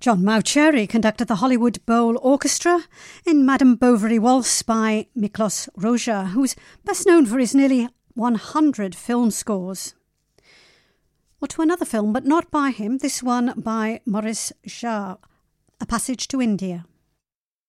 John Mauceri conducted the Hollywood Bowl Orchestra in Madame Bovary Waltz by Miklos Rozsa, who's best known for his nearly 100 film scores. Or to another film, but not by him, this one by Maurice Jarre, A Passage to India.